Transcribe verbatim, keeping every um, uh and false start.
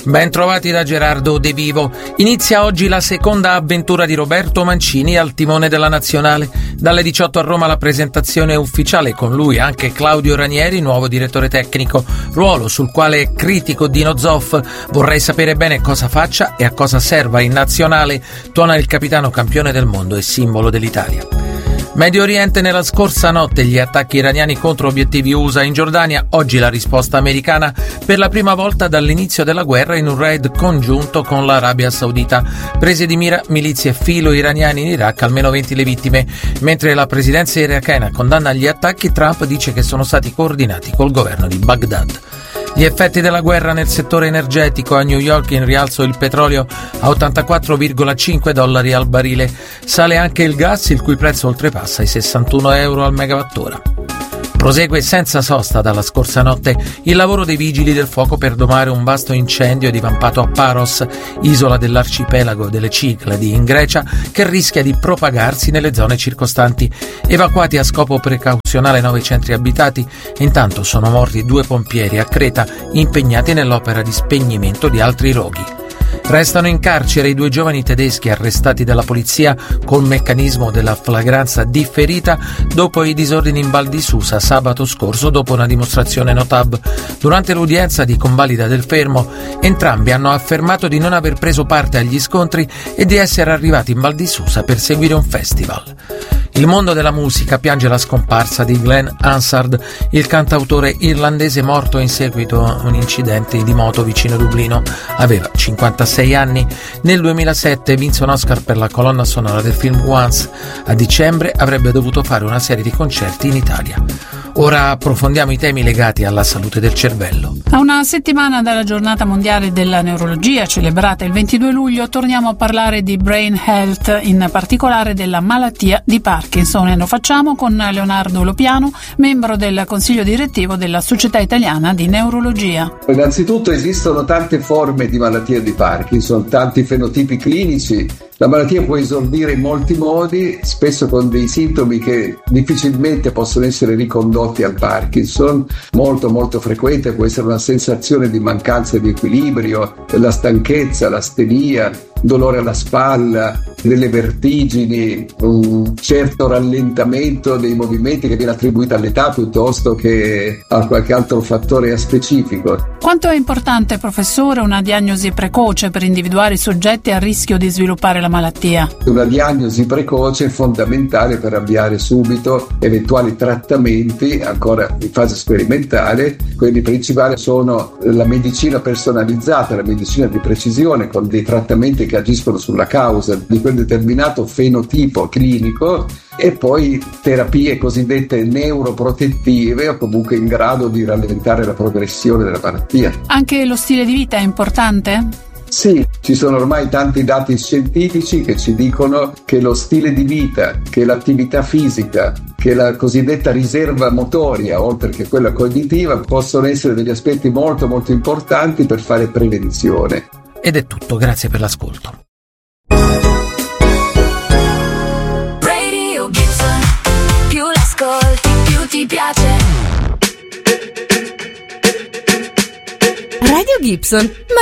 Ben trovati da Gerardo De Vivo. Inizia oggi la seconda avventura di Roberto Mancini al timone della Nazionale. Dalle diciotto a Roma la presentazione ufficiale, con lui anche Claudio Ranieri, nuovo direttore tecnico, ruolo sul quale critico Dino Zoff. Vorrei sapere bene cosa faccia e a cosa serva in Nazionale, tuona il capitano campione del mondo e simbolo dell'Italia. Medio Oriente, nella scorsa notte gli attacchi iraniani contro obiettivi U S A in Giordania, oggi la risposta americana per la prima volta dall'inizio della guerra in un raid congiunto con l'Arabia Saudita. Prese di mira milizie filo-iraniane in Iraq, almeno venti le vittime. Mentre la presidenza irachena condanna gli attacchi, Trump dice che sono stati coordinati col governo di Baghdad. Gli effetti della guerra nel settore energetico: a New York in rialzo il petrolio a ottantaquattro virgola cinque dollari al barile. Sale anche il gas, il cui prezzo oltrepassa i sessantuno euro al megawattora. Prosegue senza sosta dalla scorsa notte il lavoro dei vigili del fuoco per domare un vasto incendio divampato a Paros, isola dell'arcipelago delle Cicladi in Grecia, che rischia di propagarsi nelle zone circostanti. Evacuati a scopo precauzionale nove centri abitati, intanto sono morti due pompieri a Creta impegnati nell'opera di spegnimento di altri roghi. Restano in carcere i due giovani tedeschi arrestati dalla polizia col meccanismo della flagranza differita dopo i disordini in Val di Susa sabato scorso, dopo una dimostrazione Notab. Durante l'udienza di convalida del fermo, entrambi hanno affermato di non aver preso parte agli scontri e di essere arrivati in Val di Susa per seguire un festival. Il mondo della musica piange la scomparsa di Glenn Hansard, il cantautore irlandese morto in seguito a un incidente di moto vicino Dublino. Aveva cinquantasei anni. Nel duemilasette vinse un Oscar per la colonna sonora del film Once. A dicembre avrebbe dovuto fare una serie di concerti in Italia. Ora approfondiamo i temi legati alla salute del cervello. A una settimana dalla giornata mondiale della neurologia, celebrata il ventidue luglio, torniamo a parlare di brain health, in particolare della malattia di Parkinson, e lo facciamo con Leonardo Lopiano, membro del consiglio direttivo della Società Italiana di Neurologia. Innanzitutto esistono tante forme di malattia di Parkinson, tanti fenotipi clinici. La malattia può esordire in molti modi, spesso con dei sintomi che difficilmente possono essere ricondotti al Parkinson. Molto molto frequente può essere una sensazione di mancanza di equilibrio, la stanchezza, l'astenia, dolore alla spalla, delle vertigini, un certo rallentamento dei movimenti che viene attribuito all'età piuttosto che a qualche altro fattore specifico. Quanto è importante, professore, una diagnosi precoce per individuare i soggetti a rischio di sviluppare la malattia? Una diagnosi precoce è fondamentale per avviare subito eventuali trattamenti, ancora in fase sperimentale. Quelli principali sono la medicina personalizzata, la medicina di precisione, con dei trattamenti che agiscono sulla causa di quel determinato fenotipo clinico, e poi terapie cosiddette neuroprotettive o comunque in grado di rallentare la progressione della malattia. Anche lo stile di vita è importante? Sì, ci sono ormai tanti dati scientifici che ci dicono che lo stile di vita, che l'attività fisica, che la cosiddetta riserva motoria, oltre che quella cognitiva, possono essere degli aspetti molto molto importanti per fare prevenzione. Ed è tutto, grazie per l'ascolto. Radio Gibson, più l'ascolti, più ti piace. Radio Gibson,